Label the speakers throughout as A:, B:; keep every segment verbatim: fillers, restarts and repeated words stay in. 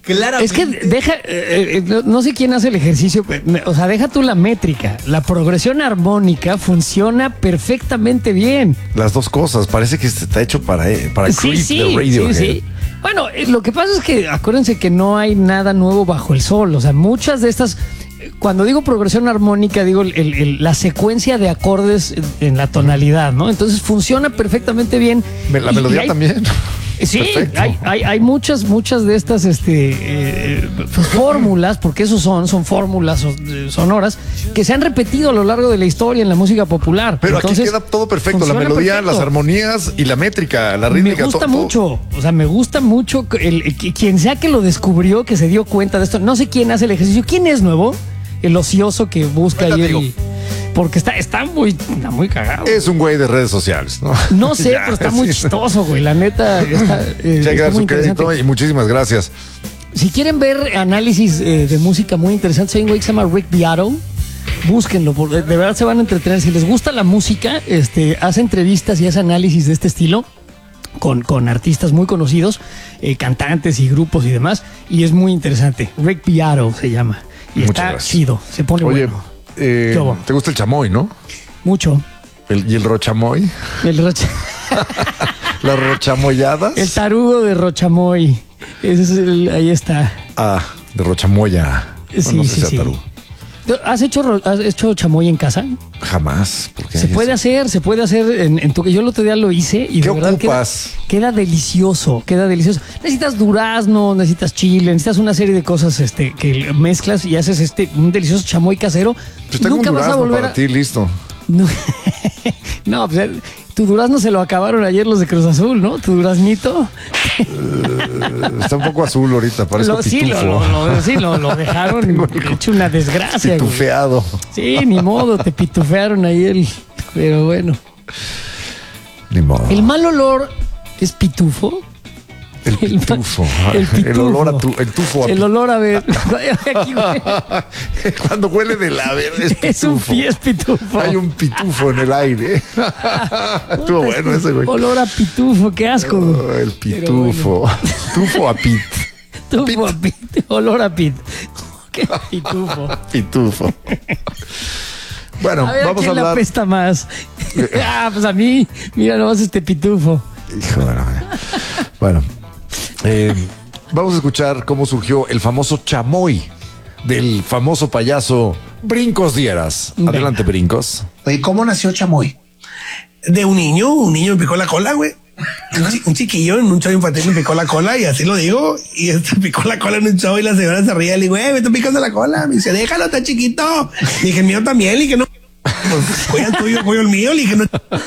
A: Claramente.
B: Es que deja, eh, eh, no, no sé quién hace el ejercicio, o sea, deja tú la métrica. La progresión armónica funciona perfectamente bien.
C: Las dos cosas, parece que está hecho para, eh, para
B: Sí,
C: Creep
B: sí,
C: de Radiohead.
B: sí, sí. Bueno, eh, lo que pasa es que acuérdense que no hay nada nuevo bajo el sol. O sea, muchas de estas, cuando digo progresión armónica, digo el, el, la secuencia de acordes en la tonalidad, ¿no? Entonces funciona perfectamente bien.
C: La
B: Y-
C: melodía
B: y hay-
C: también.
B: Sí,
C: Perfecto.
B: hay, hay, hay muchas, muchas de estas este, eh, fórmulas, porque eso son, son fórmulas eh, sonoras que se han repetido a lo largo de la historia en la música popular.
C: Pero
B: Entonces,
C: aquí queda todo perfecto, la
B: funciona
C: melodía,
B: perfecto.
C: las armonías y la métrica, la rítmica.
B: Me gusta
C: to- todo.
B: mucho, o sea, me gusta mucho el, el- quien sea que lo descubrió, que se dio cuenta de esto. No sé quién hace el ejercicio. ¿Quién es nuevo? El ocioso que busca
C: Ahorita
B: ahí
C: te
B: el-
C: digo.
B: porque está, está muy, está muy cagado.
C: Es un güey de redes sociales, ¿no?
B: No sé,
C: Ya,
B: pero está muy
C: sí.
B: chistoso, güey. La neta está, eh,
C: Ya
B: está
C: queda
B: muy
C: su crédito
B: interesante.
C: y muchísimas gracias.
B: Si quieren ver análisis eh, de música muy interesantes, hay un güey que se llama Rick Beato. Búsquenlo, porque de verdad se van a entretener. Si les gusta la música, este, hace entrevistas y hace análisis de este estilo con, con artistas muy conocidos, eh, cantantes y grupos y demás. Y es muy interesante. Rick Beato se llama. Y
C: Muchas
B: está
C: gracias.
B: chido. Se pone
C: Oye,
B: bueno.
C: eh,
B: ¿Qué hubo?
C: ¿te gusta el chamoy, no?
B: Mucho.
C: El- ¿Y el rochamoy?
B: El, rocha-
C: ¿Las rochamoyadas?
B: el tarugo de Rochamoy. Ese es el- ahí está.
C: Ah, de rochamoya. No,
B: Sí,
C: no sé
B: sí,
C: si sea
B: sí.
C: tarugo.
B: ¿Has hecho, ro- ¿Has hecho chamoy en casa?
C: Jamás. ¿Por qué
B: Se
C: hay
B: puede
C: eso?
B: hacer, se puede hacer en, en tu que yo el otro día lo hice y
C: ¿Qué
B: de verdad queda,
C: ocupas?
B: queda delicioso, queda delicioso. Necesitas durazno, necesitas chile, necesitas una serie de cosas este que mezclas y haces este un delicioso chamoy casero.
C: Pues tengo
B: Nunca
C: un
B: vas a
C: durazno
B: volver
C: para
B: a
C: ti, listo.
B: No, no, pues eh, tu durazno se lo acabaron ayer los de Cruz Azul, ¿no? Tu duraznito.
C: Está un poco azul ahorita, parece
B: Lo, sí,
C: pitufo.
B: lo, lo- lo- sí, lo, lo dejaron hecho una desgracia. güey.
C: Pitufeado.
B: Sí, ni modo, te pitufearon ayer, pero bueno.
C: Ni modo.
B: El mal olor es pitufo.
C: El
B: el ma-
C: pitufo.
B: el
C: El,
B: pitufo.
C: olor a tu, el tufo. a
B: El olor a ver. Aquí, güey,
C: Cuando huele de la ver, es pitufo.
B: es un pie, es pitufo.
C: Hay un pitufo en el aire. Estuvo bueno ese, güey.
B: Olor a pitufo, qué asco. güey.
C: Oh, el
B: Pero
C: pitufo. Tufo a pit.
B: Pitufo a pit. Olor a pit. Qué pitufo.
C: Pitufo. Bueno,
B: A ver, ¿a
C: vamos a
B: quién le
C: hablar.
B: apesta más? Ah, pues a mí. Mira nomás este pitufo.
C: Hijo de la- Bueno, eh, vamos a escuchar cómo surgió el famoso chamoy del famoso payaso Brincos Dieras.
B: Venga.
C: Adelante, Brincos.
A: Oye, ¿cómo nació Chamoy? De un niño, un niño me picó la cola, güey. Un chi- Un chiquillo en un show infantil me picó la cola y así lo digo. Y este picó la cola en un show y la señora se ría. Le digo, eh, me está picando la cola. Me dice, déjalo, está chiquito. Le dije, el mío también. Le dije, no. Pues, cuida el tuyo, cuida el mío. Le dije, no.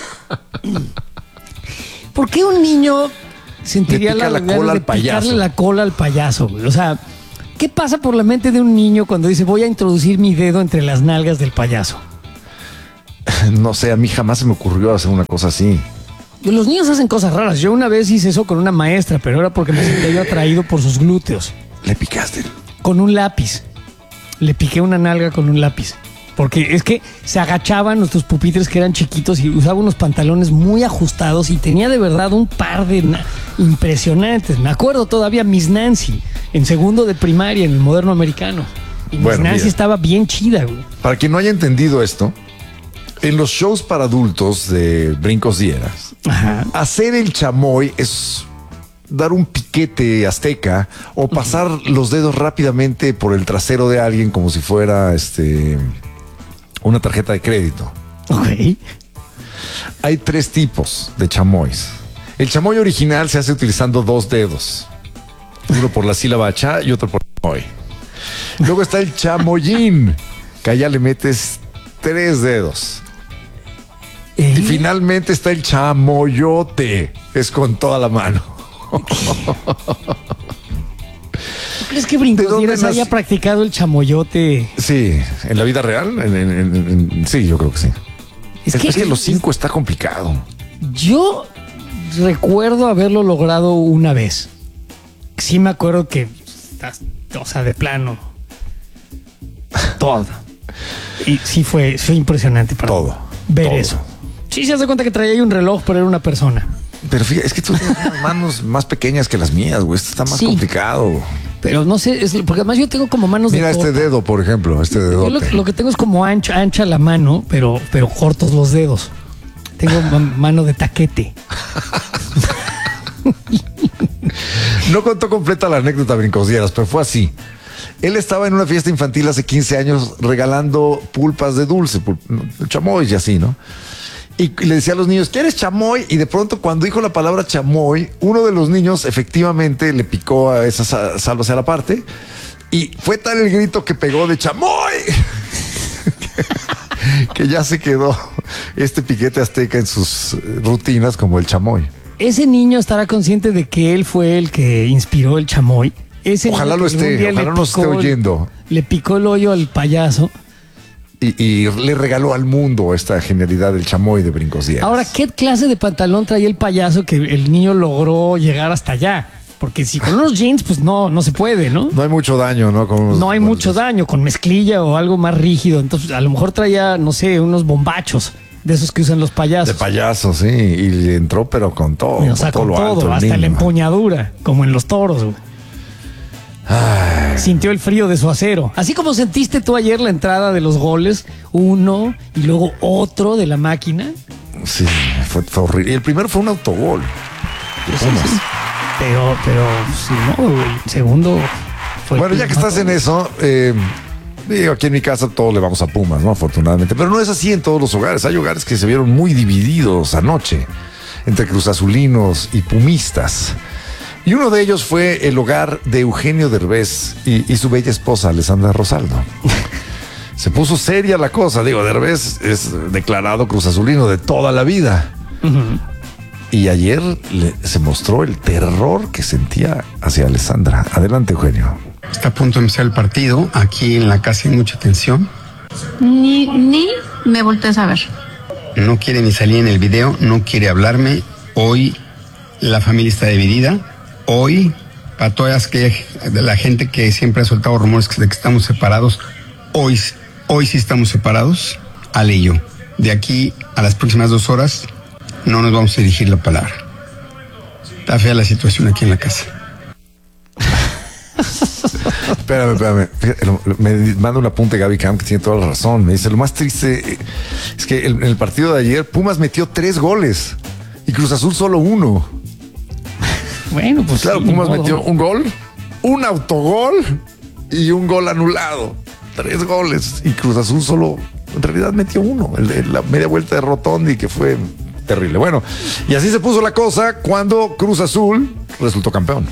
B: ¿Por qué un niño sentiría
C: Le pica
B: la,
C: la
B: ganas
C: cola
B: de
C: al payaso?
B: picarle la cola al payaso, güey? O sea, ¿qué pasa por la mente de un niño cuando dice voy a introducir mi dedo entre las nalgas del payaso?
C: No sé, a mí jamás se me ocurrió hacer una cosa así.
B: Los niños hacen cosas raras. Yo una vez hice eso con una maestra, pero era porque me sentía yo atraído por sus glúteos.
C: Le picaste.
B: Con un lápiz. Le piqué una nalga con un lápiz. Porque es que se agachaban nuestros pupitres que eran chiquitos y usaba unos pantalones muy ajustados y tenía de verdad un par de na- impresionantes. Me acuerdo todavía Miss Nancy en segundo de primaria en el moderno americano. Y Miss
C: Bueno,
B: Nancy
C: mira.
B: estaba bien chida, güey.
C: Para quien no haya entendido esto, en los shows para adultos de Brincos Dieras,
B: Ajá.
C: hacer el chamoy es dar un piquete azteca o pasar los dedos rápidamente por el trasero de alguien como si fuera este una tarjeta de crédito.
B: Ok.
C: Hay tres tipos de chamoys. El chamoy original se hace utilizando dos dedos. Uno por la sílaba cha y otro por chamoy. Luego está el chamoyín, que allá le metes tres dedos.
B: ¿Eh?
C: Y finalmente está el chamoyote, es con toda la mano.
B: ¿Tú crees que
C: ¿De
B: Brincos
C: dónde
B: Dieras
C: nació?
B: haya practicado el chamoyote?
C: Sí, en la vida real, en- en- en- en- sí, yo creo que sí.
B: Es
C: Es,
B: que-
C: es que los cinco está complicado.
B: Yo recuerdo haberlo logrado una vez. Sí me acuerdo que, o sea, de plano, todo. Y sí fue, fue impresionante para
C: Todo,
B: mí ver
C: todo.
B: eso. Sí se hace cuenta que traía ahí un reloj, pero era una persona.
C: Pero fíjate, es que tú tienes unas manos más pequeñas que las mías, güey. Esto está más
B: Sí.
C: complicado.
B: Pero no sé, es, porque además yo tengo como manos
C: Mira
B: de
C: este
B: tota.
C: dedo, por ejemplo, este
B: Yo lo,
C: dedote.
B: lo que tengo es como ancha, ancha la mano, pero, pero cortos los dedos. Tengo ma- mano de taquete.
C: No contó completa la anécdota, Brincosieras, pero fue así. Él estaba en una fiesta infantil hace quince años regalando pulpas de dulce, pul- chamoy y así, ¿no? Y le decía a los niños, ¿quieres chamoy? Y de pronto cuando dijo la palabra chamoy, uno de los niños efectivamente le picó a esa sa- salva hacia la parte y fue tal el grito que pegó de chamoy que ya se quedó este piquete azteca en sus rutinas como el chamoy.
B: Ese niño estará consciente de que él fue el que inspiró el chamoy. Ese
C: Ojalá
B: niño
C: lo
B: que algún
C: esté,
B: día le
C: ojalá nos esté
B: picó el-
C: oyendo.
B: Le picó el hoyo al payaso.
C: Y, y le regaló al mundo esta genialidad del chamoy de Brincosieras.
B: Ahora, ¿qué clase de pantalón traía el payaso que el niño logró llegar hasta allá? Porque si con unos jeans, pues no, no se puede, ¿no?
C: No hay mucho daño, ¿no? Con unos-
B: No hay
C: con
B: mucho
C: esos-
B: daño, con mezclilla o algo más rígido. Entonces, a lo mejor traía, no sé, unos bombachos de esos que usan los
C: De
B: payasos.
C: payaso, sí. Y le entró, pero con todo.
B: O sea, con
C: lo
B: todo,
C: alto el
B: hasta la
C: niño.
B: empuñadura, como en los toros, güey. Sintió el frío de su acero. Así como sentiste tú ayer la entrada de los goles, uno y luego otro de la máquina.
C: Sí, fue, fue horrible. Y el primero fue un autogol. de
B: Sí,
C: Pumas.
B: sí. Pero, pero, sí, no, güey, el segundo fue.
C: Bueno, ya que estás en eso, eh, digo, aquí en mi casa todos le vamos a Pumas, ¿no? Afortunadamente. Pero no es así en todos los hogares. Hay hogares que se vieron muy divididos anoche entre cruzazulinos y pumistas. Y uno de ellos fue el hogar de Eugenio Derbez y, y su bella esposa, Alessandra Rosaldo. Se puso seria la cosa. Digo, Derbez es declarado cruzazulino de toda la vida.
B: Uh-huh.
C: Y ayer le- se mostró el terror que sentía hacia Alessandra. Adelante, Eugenio.
D: Está a punto de empezar el partido. Aquí en la casa hay mucha tensión.
E: Ni, ni me voltees a ver.
D: No quiere ni salir en el video, no quiere hablarme. Hoy la familia está dividida. Hoy, para todas que, de la gente que siempre ha soltado rumores de que estamos separados, hoy, hoy sí estamos separados, Ale y yo. De aquí a las próximas dos horas no nos vamos a dirigir la palabra. Está fea la situación aquí en la casa.
C: Espérame, espérame. Fíjate, lo- lo- Me manda un apunte Gaby Cam que tiene toda la razón. Me dice, lo más triste es que el- en el partido de ayer Pumas metió tres goles y Cruz Azul solo uno.
B: Bueno, pues.
C: Claro,
B: sí, ni
C: Pumas
B: modo.
C: metió un gol, un autogol y un gol anulado. Tres goles y Cruz Azul solo, en realidad metió uno, el de la media vuelta de Rotondi, que fue terrible. Bueno, y así se puso la cosa cuando Cruz Azul resultó campeón.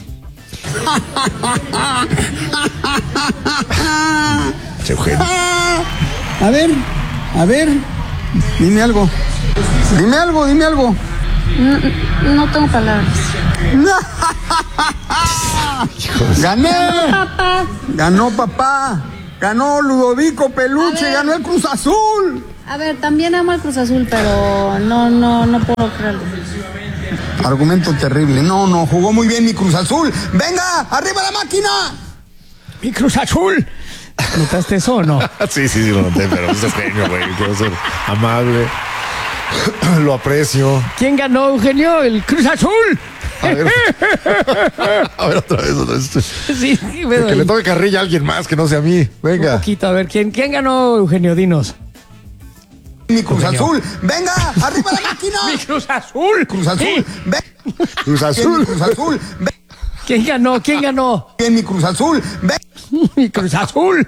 C: Che, Eugenio.
D: A ver, a ver, dime algo. Dime algo, dime algo.
E: No, no tengo palabras.
D: ¡Gané!
E: Papá,
D: Ganó papá, ganó Ludovico Peluche,
E: A ver.
D: ganó el Cruz Azul.
E: a ver, también amo al Cruz Azul, pero no, no, no puedo creerlo.
D: Argumento terrible. No, no, jugó muy bien mi Cruz Azul. ¡Venga! ¡Arriba la máquina!
B: ¡Mi Cruz Azul! ¿Notaste eso o no?
C: Sí, sí, sí, lo noté, pero es Eugenio, güey. Quiero ser amable. Lo aprecio.
B: ¿Quién ganó, Eugenio? ¡El Cruz Azul!
C: A ver, a ver otra vez. Otra vez.
B: Sí, sí, bueno,
C: Que le toque carrilla a alguien más que no sea a mí.
B: un
C: Venga.
B: poquito. A ver, ¿quién, quién ganó, Eugenio? Dinos.
D: Mi Cruz Azul. ¡Venga! ¡Arriba la máquina!
B: ¡Mi Cruz Azul!
D: Cruz Azul. ¡Ven!
C: Cruz
D: Bien,
C: Azul.
D: mi Cruz Azul. ¡Ven!
B: ¿Quién ganó? ¿Quién ganó?
D: Bien, mi Cruz Azul. ¡Ven!
B: ¡Mi Cruz Azul!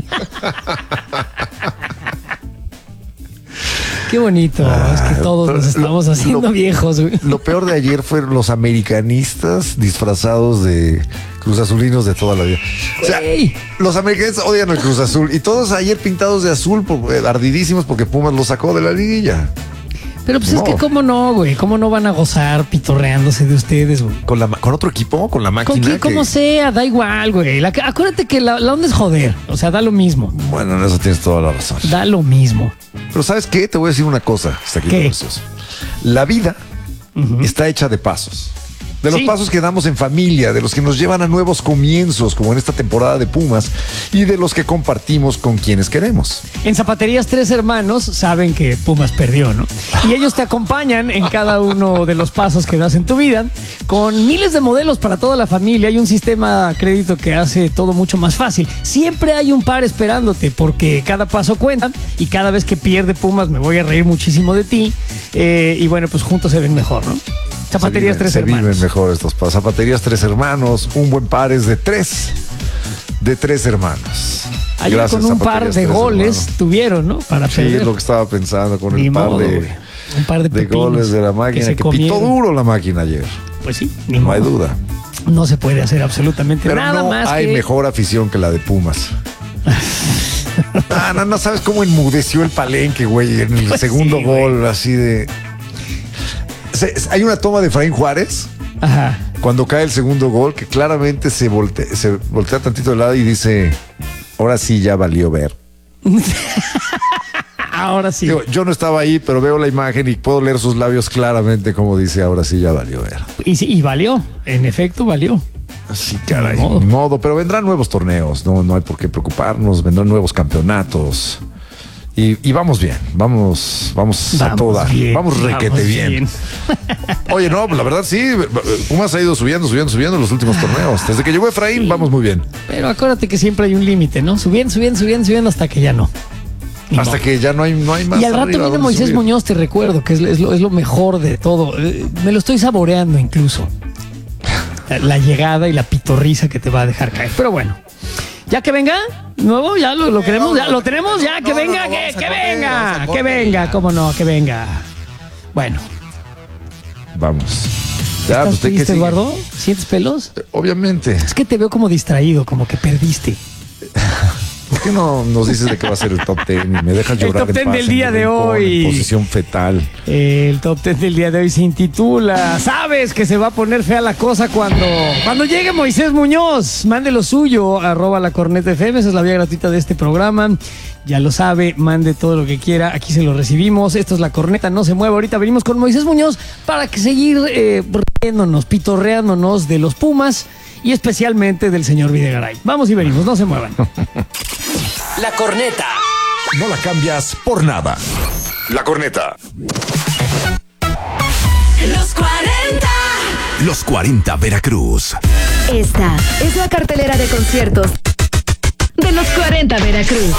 B: Qué bonito. es que todos nos estamos
C: Lo-
B: haciendo
C: lo-
B: viejos, güey.
C: Lo peor de ayer fueron los americanistas disfrazados de Cruz Azulinos de toda la vida. O sea,
B: Güey.
C: los americanistas odian el Cruz Azul y todos ayer pintados de azul, por- eh, ardidísimos porque Pumas lo sacó de la liguilla.
B: Pero pues
C: No.
B: es que cómo no, güey. ¿Cómo no van a gozar pitorreándose de ustedes, güey?
C: Con, la, ma- con otro equipo, con la
B: Con
C: máquina.
B: quien
C: que-
B: como sea, da igual, güey. La- acuérdate que la, la onda es joder. O sea, da lo mismo.
C: Bueno, en eso tienes toda la razón.
B: Da lo mismo.
C: Pero ¿sabes qué? Te voy a decir una cosa. Está aquí
B: ¿Qué?
C: precioso. La vida está hecha de pasos. De los
B: Sí.
C: pasos que damos en familia, de los que nos llevan a nuevos comienzos, como en esta temporada de Pumas, y de los que compartimos con quienes queremos.
B: En Zapaterías Tres Hermanos saben que Pumas perdió, ¿no? Y ellos te acompañan en cada uno de los pasos que das en tu vida, con miles de modelos para toda la familia. Hay un sistema crédito que hace todo mucho más fácil. Siempre hay un par esperándote, porque cada paso cuenta, y cada vez que pierde Pumas me voy a reír muchísimo de ti. Eh, y bueno, pues juntos se ven mejor, ¿no? Zapaterías
C: Se viven-
B: Tres
C: se
B: Hermanos.
C: viven mejor estos pasos. Zapaterías Tres Hermanos, un buen par es de tres, de tres hermanos.
B: Ayer
C: Gracias,
B: con un par
C: Zapaterías
B: de
C: Tres
B: goles
C: Hermanos.
B: tuvieron, ¿no? Para
C: Sí,
B: perder.
C: es lo que estaba pensando con
B: Ni
C: el par
B: modo,
C: de,
B: güey. Un par de
C: de
B: pepinos
C: goles de la máquina
B: se
C: que, pitó
B: comieron.
C: duro la máquina ayer.
B: Pues sí, ni
C: No hay
B: modo.
C: duda.
B: No se puede hacer absolutamente
C: Pero
B: nada
C: no
B: más
C: hay
B: que...
C: mejor afición que la de Pumas. Ah, no, no sabes cómo enmudeció el palenque, güey, en el
B: Pues
C: segundo
B: sí, güey.
C: gol, así de. Se- hay una toma de Efraín Juárez
B: Ajá.
C: cuando cae el segundo gol que claramente se voltea, se voltea tantito de lado y dice: ahora sí ya valió ver.
B: Ahora sí.
C: Digo, yo no estaba ahí, pero veo la imagen y puedo leer sus labios claramente como dice: ahora sí ya valió ver.
B: Y, sí, y valió, en efecto valió.
C: Sí, caray,
B: Ni modo.
C: ni modo, pero vendrán nuevos torneos, no, no hay por qué preocuparnos, vendrán nuevos campeonatos. Y, y vamos bien, vamos, vamos, a
B: Vamos
C: toda,
B: bien,
C: vamos requete
B: vamos
C: bien.
B: bien.
C: Oye, no, pues la verdad sí, Pumas ha ido subiendo, subiendo, subiendo en los últimos torneos. Desde que llegó Efraín, vamos muy bien.
B: Pero acuérdate que siempre hay un límite, ¿no? Subiendo, subiendo, subiendo, subiendo hasta que ya no. Ni
C: Hasta
B: modo.
C: que ya no hay, no hay más.
B: Y al rato
C: arriba
B: viene
C: donde
B: Moisés
C: subir.
B: Muñoz, te recuerdo, que es, es lo, es lo mejor de todo. Eh, Me lo estoy saboreando incluso. La, la llegada y la pitorriza que te va a dejar caer. Pero bueno, ya que venga, nuevo, ya lo, lo queremos, ya lo tenemos, ya que
A: No, no,
B: venga,
A: no,
B: que,
A: vamos a
B: que
A: corte, vamos
B: venga,
A: a
B: que
A: corte.
B: venga, cómo no, que venga. Bueno,
C: Vamos. Ya,
B: ¿estás
C: pues, ¿de qué
B: triste,
C: sigue?
B: Eduardo? ¿Sientes pelos?
C: Obviamente.
B: Es que te veo como distraído, como que perdiste.
C: ¿Por qué no nos dices de qué va a ser el top ten y me dejas
B: El
C: llorar
B: top
C: en
B: ten
C: paz,
B: del
C: en
B: día
C: mi
B: de
C: rincón,
B: hoy.
C: en posición fetal?
B: El top ten del día de hoy se intitula ¿Sabes que se va a poner fea la cosa cuando cuando llegue Moisés Muñoz? Mande lo suyo, arroba la corneta F M, esa es la vía gratuita de este programa. Ya lo sabe, mande todo lo que quiera, aquí se lo recibimos. Esto es La Corneta, no se mueve. Ahorita venimos con Moisés Muñoz para que seguir eh, riéndonos, pitorreándonos de los Pumas y especialmente del señor Videgaray. Vamos y venimos, no se muevan.
F: La Corneta.
G: No la cambias por nada. La Corneta.
H: Los cuarenta.
G: Los cuarenta Veracruz.
I: Esta es la cartelera de conciertos de los cuarenta Veracruz.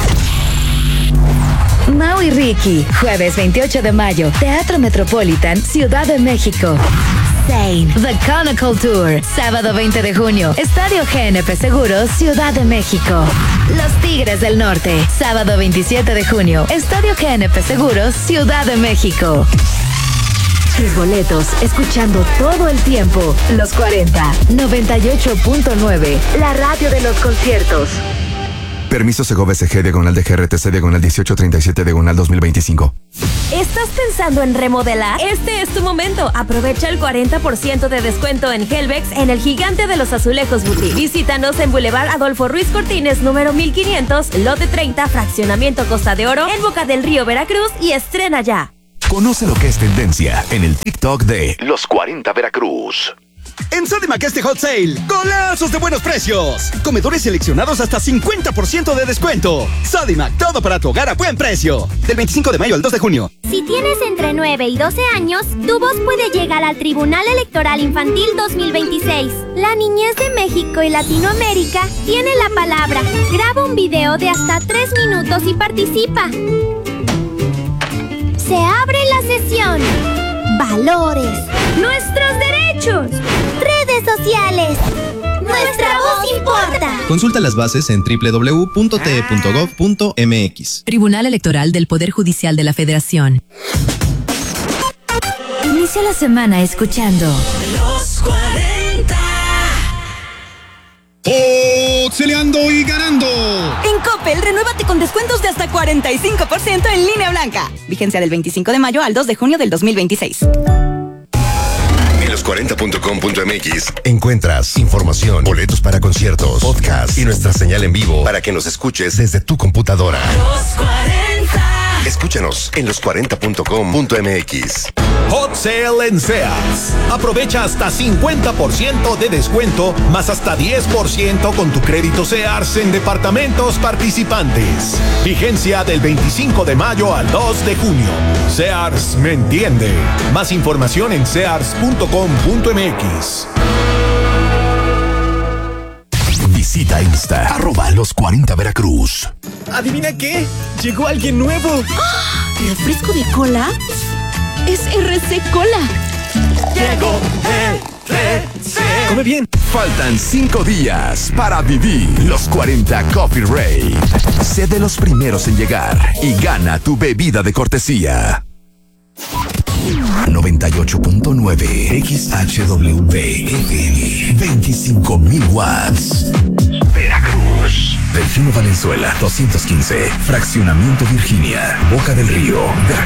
I: Mau y Ricky, jueves veintiocho de mayo, Teatro Metropolitan, Ciudad de México. Zayn, The Conical Tour, sábado veinte de junio, Estadio G N P Seguros, Ciudad de México. Los Tigres del Norte, sábado veintisiete de junio, Estadio G N P Seguros, Ciudad de México. Tus boletos, escuchando todo el tiempo. Los cuarenta, noventa y ocho punto nueve, la radio de los conciertos.
J: Permiso Segov S G diagonal de G R T C diagonal dieciocho treinta y siete diagonal dos mil veinticinco.
K: ¿Estás pensando en remodelar? Este es tu momento. Aprovecha el cuarenta por ciento de descuento en Helvex en el gigante de los azulejos boutique. Visítanos en Boulevard Adolfo Ruiz Cortines, número mil quinientos, lote treinta, fraccionamiento Costa de Oro, en Boca del Río, Veracruz, y estrena ya.
G: Conoce lo que es tendencia en el TikTok de Los cuarenta Veracruz.
L: En Sodimac este hot sale, golazos de buenos precios. Comedores seleccionados hasta cincuenta por ciento de descuento. Sodimac, todo para tu hogar a buen precio. Del veinticinco de mayo al dos de junio.
M: Si tienes entre nueve y doce años, tu voz puede llegar al Tribunal Electoral Infantil dos mil veintiséis. La niñez de México y Latinoamérica tiene la palabra. Graba un video de hasta tres minutos y participa. Se abre la sesión. Valores. Nuestros derechos. Redes sociales. Nuestra voz importa.
N: Consulta las bases en doble u doble u doble u punto t e punto gov punto m x.
I: Tribunal Electoral del Poder Judicial de la Federación. Inicia la semana escuchando
H: Los cuarenta.
L: ¡Oxeleando y ganando!
O: En Coppel, renuévate con descuentos de hasta cuarenta y cinco por ciento en línea blanca. Vigencia del veinticinco de mayo al dos de junio del dos mil veintiséis.
G: En los cuarenta punto com punto m x encuentras información, boletos para conciertos, podcast y nuestra señal en vivo para que nos escuches desde tu computadora.
H: Los cuarenta.
G: Escúchanos en los cuarenta punto com punto m x.
P: Hot Sale en Sears. Aprovecha hasta cincuenta por ciento de descuento, más hasta diez por ciento con tu crédito Sears en departamentos participantes. Vigencia del veinticinco de mayo al dos de junio. Sears me entiende. Más información en sears punto com punto m x.
Q: Visita Insta, arroba los cuarenta Veracruz.
R: ¿Adivina qué? Llegó alguien nuevo.
O: ¿El refresco de cola? Es R C Cola.
R: Llegó R C.
Q: Come bien. Faltan cinco días para vivir los cuarenta Coffee Rate. Sé de los primeros en llegar y gana tu bebida de cortesía. noventa y ocho punto nueve X H W F M, veinticinco mil watts. Veracruz. Delfino Valenzuela, doscientos quince. Fraccionamiento Virginia, Boca del Río, Veracruz.